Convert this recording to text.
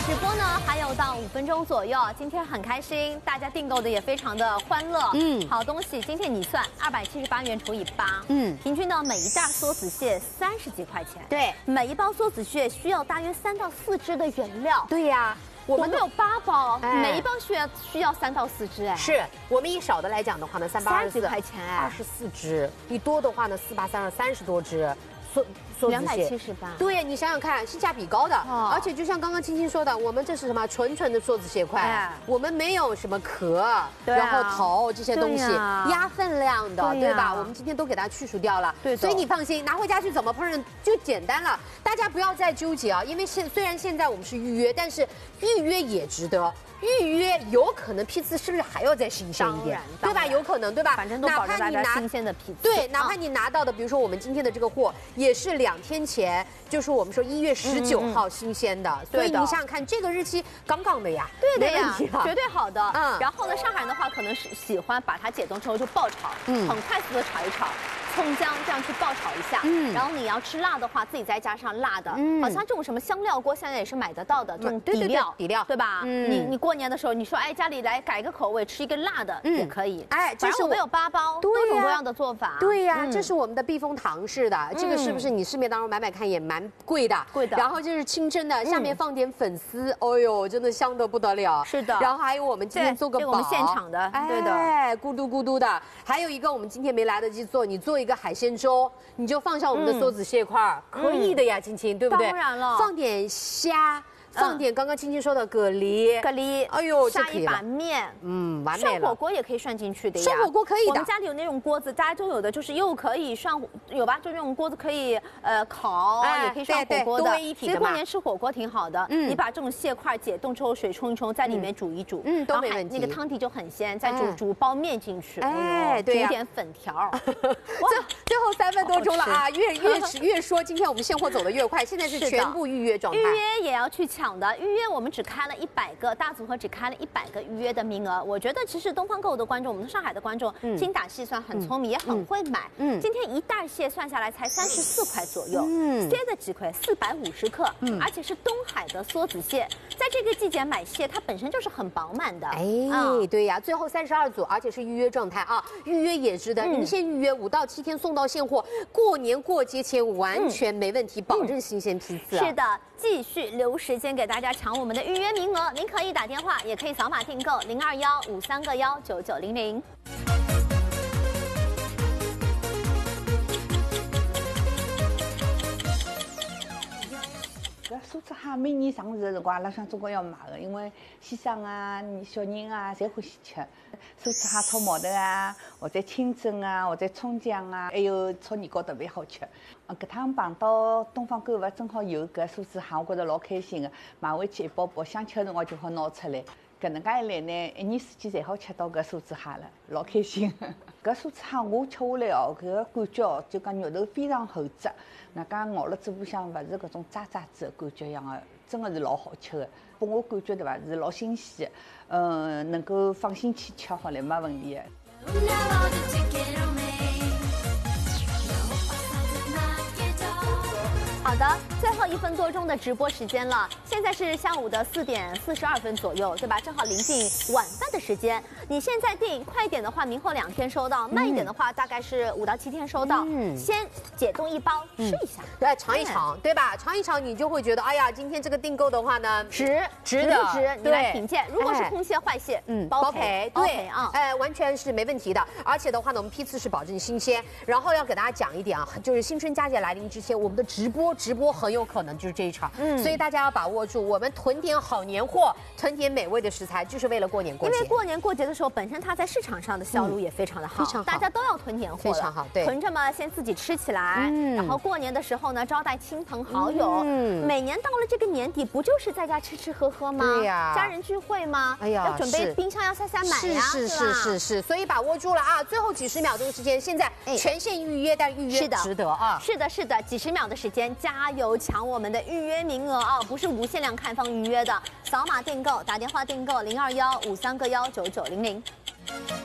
直播呢还有到5分钟左右，今天很开心，大家订购的也非常的欢乐。好东西，今天你算278元除以8，平均呢每一袋梭子蟹30几块钱。 对， 每一包梭子蟹需要大约3到4只的原料。 对呀。 我们有8包，每一包需要3到4只哎。 是我们以少的来讲的话呢，380 几块钱哎 ，24只；以多的话呢，48330多只。 278。 对呀，你想想看，性价比高的，而且就像刚刚青青说的，我们这是什么纯纯的梭子蟹块，我们没有什么壳，然后头这些东西压分量的，对吧？我们今天都给它去除掉了，所以你放心，拿回家去怎么烹饪就简单了。大家不要再纠结啊，因为虽然现在我们是预约，但是预约也值得。 预约有可能批次是不是还要再新鲜一点，对吧？有可能，对吧？ 反正都保证大家新鲜的批次。 对，哪怕你拿到的，比如说我们今天的这个货，也是2天前，就是我们说1月19号新鲜的，所以你想想看，这个日期杠杠的呀， 对的呀，绝对好的。然后呢，上海人的话，可能是喜欢把它解冻之后就爆炒，很快速的炒一炒。 葱姜这样去爆炒一下，然后你要吃辣的话，自己再加上辣的。好像这种什么香料锅现在也是买得到的，这种底料，对吧？你过年的时候，你说哎家里来改个口味，吃一个辣的也可以。哎，反正我们有8包，多种多样的做法。 对呀，这是我们的避风塘式的，这个是不是你市面当中买看也蛮贵的？贵的。然后这是清蒸的，下面放点粉丝，哦呦，真的香得不得了。是的。然后还有我们今天做个我们现场的，对的， 哎，咕嘟咕嘟的。还有一个我们今天没来得及做，你做一个海鲜粥，你就放上我们的梭子蟹块，可以的呀，青青，对不对？ 当然了， 放点虾。 放点刚刚青青说的蛤蜊，哎呦， 下一把面， 完美了。 涮火锅也可以涮进去的呀， 涮火锅可以的。 我们家里有那种锅子，大家都有的，就是又可以涮，有吧？就那种锅子可以烤，也可以涮火锅的。多一体的嘛。其实过年吃火锅挺好的，你把这种蟹块解冻之后，水冲一冲，在里面煮一煮， 都没问题。 那个汤底就很鲜，再煮包面进去， 哎，对呀， 煮点粉条。 最后3分多钟了啊，越说今天我们现货走得越快，现在是全部预约状态， 预约也要去抢的，预约我们只开了100个，大组合只开了100个预约的名额。我觉得其实东方购物的观众，我们上海的观众精打细算，很聪明，也很会买。今天一袋蟹算下来才34块左右，塞的几块450克，而且是东海的梭子蟹，在这个季节买蟹，它本身就是很饱满的。 哎，对呀，最后32组，而且是预约状态啊，预约也值得。您先预约5到7天送到现货，过年过节前完全没问题，保证新鲜批次。 是的。 继续留时间给大家抢我们的预约名额，您可以打电话，也可以扫码订购0215319900。 搿梭子蟹每年上市的辰光，阿拉想总归要买的，因为先生啊、小人啊，侪欢喜吃。梭子蟹炒毛豆啊，或者清蒸啊，或者葱姜啊，还有炒年糕特别好吃。搿趟碰到东方购物，正好有搿梭子蟹，我觉着老开心的。买回去一包包，想吃的辰光就好拿出来。搿能介一来呢，1年4季侪好吃到搿梭子蟹了，老开心。搿梭子蟹我吃下来哦，搿个感觉哦，就讲肉头非常厚质，那讲咬了嘴巴向勿是搿种渣渣子的感觉一样的，真的是老好吃的。拨我感觉对伐，是老新鲜的，能够放心去吃好了，没问题的。 好的，最后1分多钟的直播时间了，现在是下午的4点42分左右，对吧？正好临近晚饭的时间。你现在订快一点的话，明后2天收到；慢一点的话，大概是5到7天收到。先解冻1包吃一下， 来尝一尝，对吧？尝一尝，你就会觉得，哎呀，今天这个订购的话呢，值得， 你来品鉴。如果是空蟹、坏蟹，包赔，对啊， 哎，完全是没问题的。而且的话呢，我们批次是保证新鲜。然后要给大家讲一点啊，就是新春佳节来临之前，我们的直播很有可能就是这一场，所以大家要把握住，我们囤点好年货，囤点美味的食材，就是为了过年过节。 因为过年过节的时候，本身它在市场上的销路也非常的好，大家都要囤点货， 非常好，对， 囤着嘛，先自己吃起来，然后过年的时候呢，招待亲朋好友。每年到了这个年底，不就是在家吃吃喝喝吗？对呀，家人聚会吗？哎呀，要准备冰箱要塞买呀， 是，所以把握住了啊！最后几十秒钟时间，现在全线预约，但预约值得啊！ 是的，几十秒的时间，加油！抢我们的预约名额啊，不是无限量开放预约的，扫码订购，打电话订购0215319900。